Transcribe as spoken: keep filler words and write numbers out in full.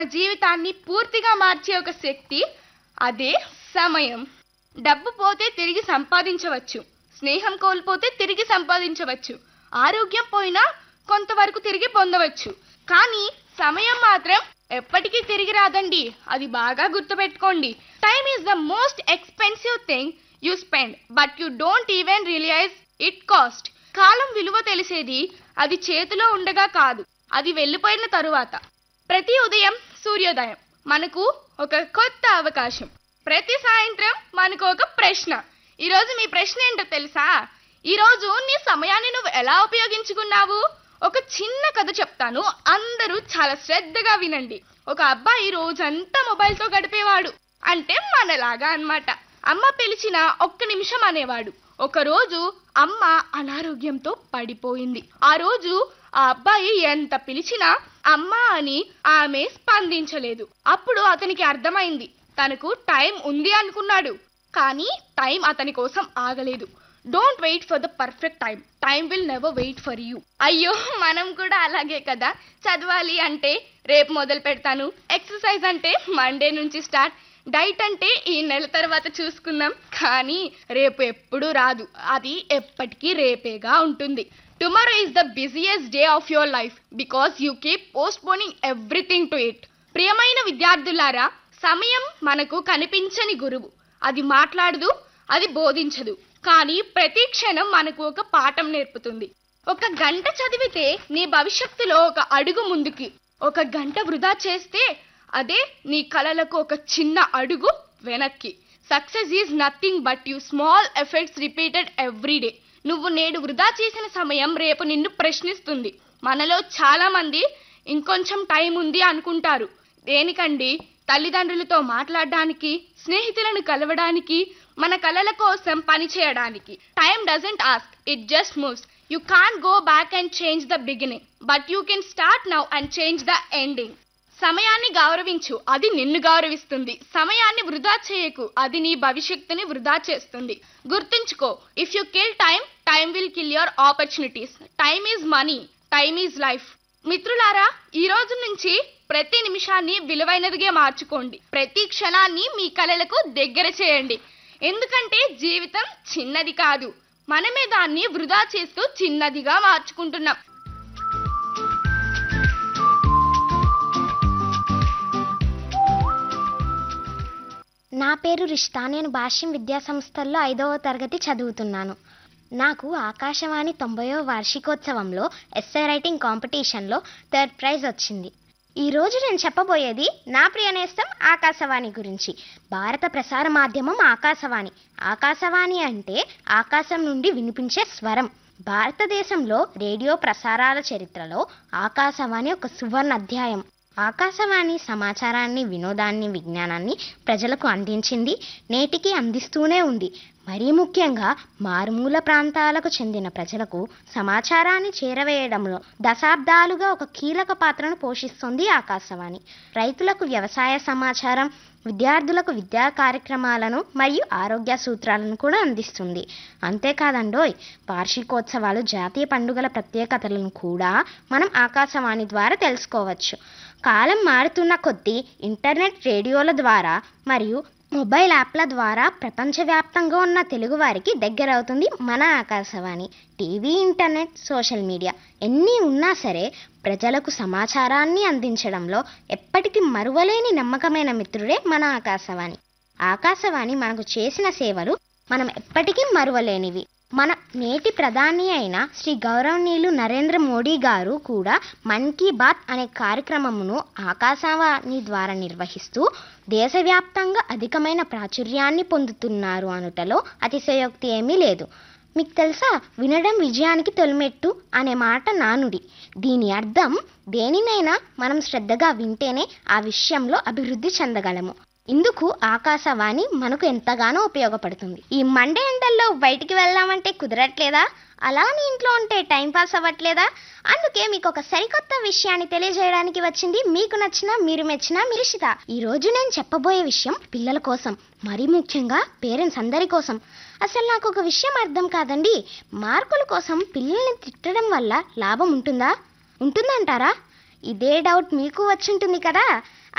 జీవితాన్ని పూర్తిగా మార్చే ఒక శక్తి, అదే సమయం. డబ్బు పోతే తిరిగి సంపాదించవచ్చు, స్నేహం కోల్పోతే తిరిగి సంపాదించవచ్చు, ఆరోగ్యం పోయినా కొంతవరకు తిరిగి పొందవచ్చు. కానీ సమయం మాత్రం ఎప్పటికీ తిరిగి రాదండి. అది బాగా గుర్తుపెట్టుకోండి. Time is the most expensive thing you spend, but you don't even realise it cost. కాలం విలువ తెలిసేది అది చేతిలో ఉండగా కాదు, అది వెళ్ళిపోయిన తరువాత. ప్రతి ఉదయం సూర్యోదయం మనకు ఒక కొత్త అవకాశం. ప్రతి సాయంత్రం మనకు ఒక ప్రశ్న. ఈరోజు మీ ప్రశ్న ఏంటో తెలుసా? ఈరోజు నీ సమయాన్ని నువ్వు ఎలా ఉపయోగించుకున్నావు? ఒక చిన్న కథ చెప్తాను, అందరూ చాలా శ్రద్ధగా వినండి. ఒక అబ్బాయి రోజంతా మొబైల్తో గడిపేవాడు. అంటే మనలాగా అన్నమాట. అమ్మ పిలిచినా ఒక్క నిమిషం అనేవాడు. ఒక రోజు అమ్మ అనారోగ్యంతో పడిపోయింది. ఆ రోజు ఆ అబ్బాయి ఎంత పిలిచినా అమ్మ అని ఆమె స్పందించలేదు. అప్పుడు అతనికి అర్థమైంది, తనకు టైం ఉంది అనుకున్నాడు, కానీ టైం అతని కోసం ఆగలేదు. Don't wait for the perfect time, time will never wait for you. అయ్యో, మనం కూడా అలాగే కదా. చదవాలి అంటే రేపు మొదలు పెడతాను, ఎక్సర్సైజ్ అంటే మండే నుంచి స్టార్ట్, డైట్ అంటే ఈ నెల తర్వాత చూసుకుందాం. కానీ రేపు ఎప్పుడు రాదు, అది ఎప్పటికీ రేపేగా ఉంటుంది. Tomorrow is the busiest day of your life because you keep postponing everything to it. ప్రియమైన విద్యార్థులారా, సమయం మనకు కనిపించని గురువు. అది మాట్లాడదు, అది బోధించదు, కానీ ప్రతి క్షణం మనకు ఒక పాఠం నేర్పుతుంది. ఒక గంట చదివితే నీ భవిష్యత్తులో ఒక అడుగు ముందుకి, ఒక గంట వృధా చేస్తే అదే నీ కలలకు ఒక చిన్న అడుగు వెనక్కి. Success is nothing but you small efforts repeated every day. నువ్వు నేడు వృధా చేసిన సమయం రేపు నిన్ను ప్రశ్నిస్తుంది. మనలో చాలా మంది ఇంకొంచెం టైం ఉంది అనుకుంటారు. దేనికండి? తల్లిదండ్రులతో మాట్లాడడానికి, స్నేహితులను కలవడానికి, మన కలల కోసం పని చేయడానికి. Time doesn't ask, it just moves. You can't go back and change the beginning, but you can start now and change the ending. సమయాన్ని గౌరవించు, అది నిన్ను గౌరవిస్తుంది. సమయాన్ని వృధా చేయకు, అది నీ భవిష్యత్తుని వృధా చేస్తుంది. గుర్తుంచుకో, if you kill time, time will kill your opportunities. Time is money, time is life. మిత్రులారా, ఈ రోజు నుంచి ప్రతి నిమిషాన్ని విలువైనదిగా మార్చుకోండి. ప్రతి క్షణాన్ని మీ కలలకు దగ్గర చేయండి. ఎందుకంటే జీవితం చిన్నది కాదు, మనమే దాన్ని వృధా చేస్తూ చిన్నదిగా మార్చుకుంటున్నాం. నా పేరు రిష్తా. నేను భాష్యం విద్యా సంస్థల్లో ఐదవ తరగతి చదువుతున్నాను. నాకు ఆకాశవాణి తొంభైవ వార్షికోత్సవంలో ఎస్సే రైటింగ్ కాంపిటీషన్లో థర్డ్ ప్రైజ్ వచ్చింది. ఈరోజు నేను చెప్పబోయేది నా ప్రియ నేస్తం ఆకాశవాణి గురించి. భారత ప్రసార మాధ్యమం ఆకాశవాణి. ఆకాశవాణి అంటే ఆకాశం నుండి వినిపించే స్వరం. భారతదేశంలో రేడియో ప్రసారాల చరిత్రలో ఆకాశవాణి ఒక సువర్ణ అధ్యాయం. ఆకాశవాణి సమాచారాన్ని, వినోదాన్ని, విజ్ఞానాన్ని ప్రజలకు అందించింది, నేటికి అందిస్తూనే ఉంది. మరీ ముఖ్యంగా మారుమూల ప్రాంతాలకు చెందిన ప్రజలకు సమాచారాన్ని చేరవేయడంలో దశాబ్దాలుగా ఒక కీలక పాత్రను పోషిస్తుంది ఆకాశవాణి. రైతులకు వ్యవసాయ సమాచారం, విద్యార్థులకు విద్యా కార్యక్రమాలను మరియు ఆరోగ్య సూత్రాలను కూడా అందిస్తుంది. అంతేకాదండోయ్, వార్షికోత్సవాలు, జాతీయ పండుగల ప్రత్యేకతలను కూడా మనం ఆకాశవాణి ద్వారా తెలుసుకోవచ్చు. కాలం మారుతున్న కొద్దీ ఇంటర్నెట్, రేడియోల ద్వారా మరియు మొబైల్ యాప్ల ద్వారా ప్రపంచవ్యాప్తంగా ఉన్న తెలుగు వారికి దగ్గరవుతుంది మన Akashvani. TV, internet, social media ఎన్ని ఉన్నా సరే ప్రజలకు సమాచారాన్ని అందించడంలో ఎప్పటికీ మరువలేని నమ్మకమైన మిత్రుడే మన ఆకాశవాణి. ఆకాశవాణి మనకు చేసిన సేవలు మనం ఎప్పటికీ మరువలేనివి. మన నేటి ప్రధాని అయిన శ్రీ గౌరవనీయులు నరేంద్ర మోడీ గారు కూడా మన్ కీ బాత్ అనే కార్యక్రమమును ఆకాశవాణి ద్వారా నిర్వహిస్తూ దేశవ్యాప్తంగా అధికమైన ప్రాచుర్యాన్ని పొందుతున్నారు అనుటలో అతిశయోక్తి ఏమీ లేదు. మీకు తెలుసా, వినడం విజయానికి తొలిమెట్టు అనే మాట నానుడి. దీని అర్థం, దేనినైనా మనం శ్రద్ధగా వింటేనే ఆ విషయంలో అభివృద్ధి చెందగలము. ఇందుకు ఆకాశవాణి మనకు ఎంతగానో ఉపయోగపడుతుంది. ఈ మండే ఎండల్లో బయటికి వెళ్దామంటే కుదరట్లేదా? అలానే ఇంట్లో ఉంటే టైం పాస్ అవ్వట్లేదా? అందుకే మీకు ఒక సరికొత్త విషయాన్ని తెలియజేయడానికి వచ్చింది మీకు నచ్చిన, మీరు మెచ్చిన మిరిషిత. ఈ రోజు నేను చెప్పబోయే విషయం పిల్లల కోసం, మరీ ముఖ్యంగా పేరెంట్స్ అందరి కోసం. అసలు నాకు ఒక విషయం అర్థం కాదండి. మార్కుల కోసం పిల్లల్ని తిట్టడం వల్ల లాభం ఉంటుందా? ఉంటుందంటారా? ఇదే డౌట్ మీకు వచ్చుంటుంది కదా.